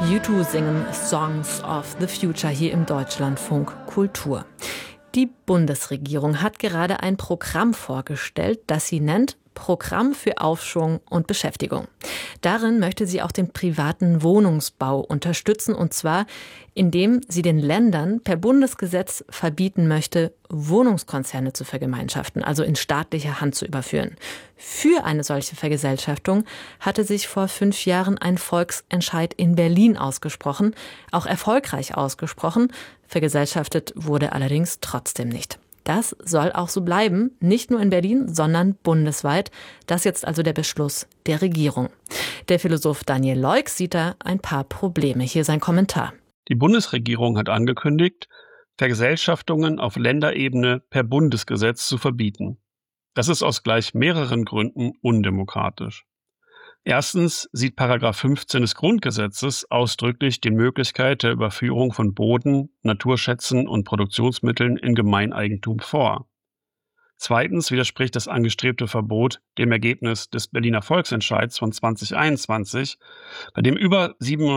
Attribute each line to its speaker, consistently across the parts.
Speaker 1: U2 singen Songs of the Future hier im Deutschlandfunk Kultur. Die Bundesregierung hat gerade ein Programm vorgestellt, das sie nennt Programm für Aufschwung und Beschäftigung. Darin möchte sie auch den privaten Wohnungsbau unterstützen, und zwar indem sie den Ländern per Bundesgesetz verbieten möchte, Wohnungskonzerne zu vergemeinschaften, also in staatliche Hand zu überführen. Für eine solche Vergesellschaftung hatte sich vor 5 Jahren ein Volksentscheid in Berlin ausgesprochen, auch erfolgreich ausgesprochen. Vergesellschaftet wurde allerdings trotzdem nicht. Das soll auch so bleiben, nicht nur in Berlin, sondern bundesweit. Das ist jetzt also der Beschluss der Regierung. Der Philosoph Daniel Leugs sieht da ein paar Probleme. Hier sein Kommentar.
Speaker 2: Die Bundesregierung hat angekündigt, Vergesellschaftungen auf Länderebene per Bundesgesetz zu verbieten. Das ist aus gleich mehreren Gründen undemokratisch. Erstens sieht § 15 des Grundgesetzes ausdrücklich die Möglichkeit der Überführung von Boden, Naturschätzen und Produktionsmitteln in Gemeineigentum vor. Zweitens widerspricht das angestrebte Verbot dem Ergebnis des Berliner Volksentscheids von 2021, bei dem über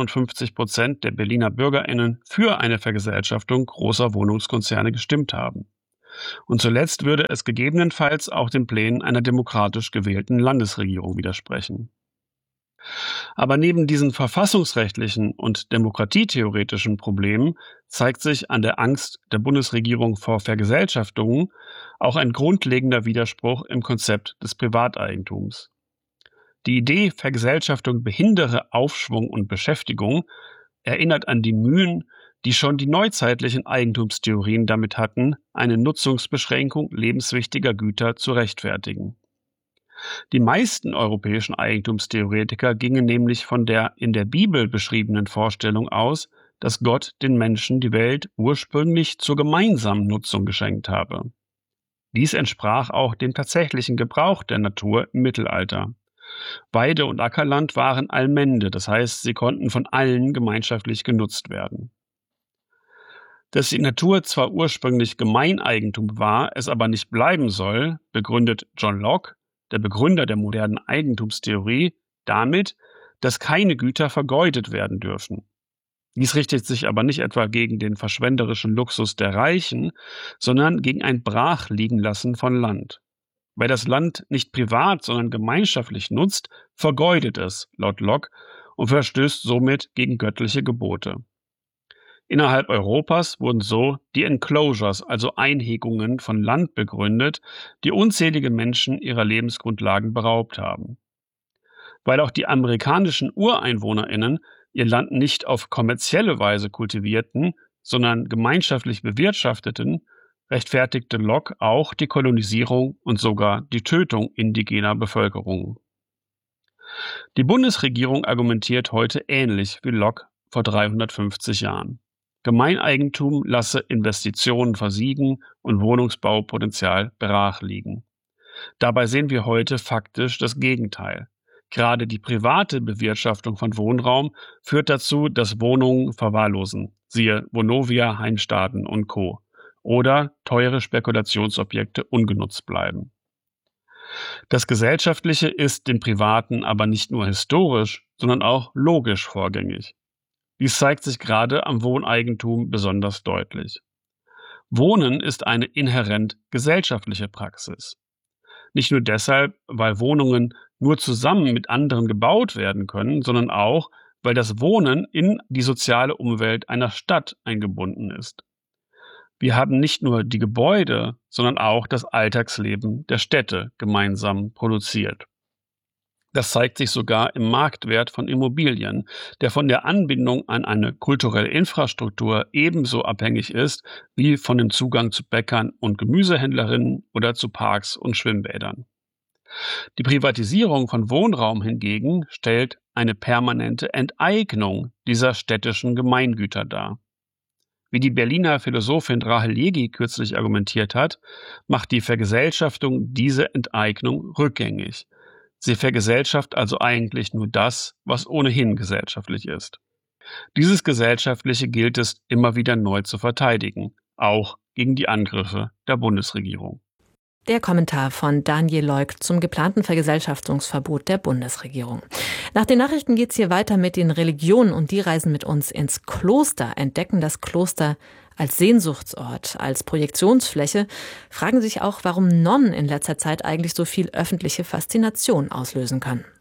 Speaker 2: 57% der Berliner BürgerInnen für eine Vergesellschaftung großer Wohnungskonzerne gestimmt haben. Und zuletzt würde es gegebenenfalls auch den Plänen einer demokratisch gewählten Landesregierung widersprechen. Aber neben diesen verfassungsrechtlichen und demokratietheoretischen Problemen zeigt sich an der Angst der Bundesregierung vor Vergesellschaftungen auch ein grundlegender Widerspruch im Konzept des Privateigentums. Die Idee, Vergesellschaftung behindere Aufschwung und Beschäftigung, erinnert an die Mühen, die schon die neuzeitlichen Eigentumstheorien damit hatten, eine Nutzungsbeschränkung lebenswichtiger Güter zu rechtfertigen. Die meisten europäischen Eigentumstheoretiker gingen nämlich von der in der Bibel beschriebenen Vorstellung aus, dass Gott den Menschen die Welt ursprünglich zur gemeinsamen Nutzung geschenkt habe. Dies entsprach auch dem tatsächlichen Gebrauch der Natur im Mittelalter. Weide- und Ackerland waren Allmende, das heißt, sie konnten von allen gemeinschaftlich genutzt werden. Dass die Natur zwar ursprünglich Gemeineigentum war, es aber nicht bleiben soll, begründet John Locke, der Begründer der modernen Eigentumstheorie, damit, dass keine Güter vergeudet werden dürfen. Dies richtet sich aber nicht etwa gegen den verschwenderischen Luxus der Reichen, sondern gegen ein Brachliegenlassen von Land. Wer das Land nicht privat, sondern gemeinschaftlich nutzt, vergeudet es, laut Locke, und verstößt somit gegen göttliche Gebote. Innerhalb Europas wurden so die Enclosures, also Einhegungen von Land begründet, die unzählige Menschen ihrer Lebensgrundlagen beraubt haben. Weil auch die amerikanischen UreinwohnerInnen ihr Land nicht auf kommerzielle Weise kultivierten, sondern gemeinschaftlich bewirtschafteten, rechtfertigte Locke auch die Kolonisierung und sogar die Tötung indigener Bevölkerungen. Die Bundesregierung argumentiert heute ähnlich wie Locke vor 350 Jahren. Gemeineigentum lasse Investitionen versiegen und Wohnungsbaupotenzial brach liegen. Dabei sehen wir heute faktisch das Gegenteil. Gerade die private Bewirtschaftung von Wohnraum führt dazu, dass Wohnungen verwahrlosen, siehe Vonovia, Heimstaden und Co. oder teure Spekulationsobjekte ungenutzt bleiben. Das Gesellschaftliche ist dem Privaten aber nicht nur historisch, sondern auch logisch vorgängig. Dies zeigt sich gerade am Wohneigentum besonders deutlich. Wohnen ist eine inhärent gesellschaftliche Praxis. Nicht nur deshalb, weil Wohnungen nur zusammen mit anderen gebaut werden können, sondern auch, weil das Wohnen in die soziale Umwelt einer Stadt eingebunden ist. Wir haben nicht nur die Gebäude, sondern auch das Alltagsleben der Städte gemeinsam produziert. Das zeigt sich sogar im Marktwert von Immobilien, der von der Anbindung an eine kulturelle Infrastruktur ebenso abhängig ist wie von dem Zugang zu Bäckern und Gemüsehändlerinnen oder zu Parks und Schwimmbädern. Die Privatisierung von Wohnraum hingegen stellt eine permanente Enteignung dieser städtischen Gemeingüter dar. Wie die Berliner Philosophin Rahel Jegi kürzlich argumentiert hat, macht die Vergesellschaftung diese Enteignung rückgängig. Sie vergesellschaft also eigentlich nur das, was ohnehin gesellschaftlich ist. Dieses Gesellschaftliche gilt es immer wieder neu zu verteidigen, auch gegen die Angriffe der Bundesregierung.
Speaker 1: Der Kommentar von Daniel Leuk zum geplanten Vergesellschaftungsverbot der Bundesregierung. Nach den Nachrichten geht's hier weiter mit den Religionen und die reisen mit uns ins Kloster, entdecken das Kloster als Sehnsuchtsort, als Projektionsfläche, fragen sich auch, warum Nonnen in letzter Zeit eigentlich so viel öffentliche Faszination auslösen können.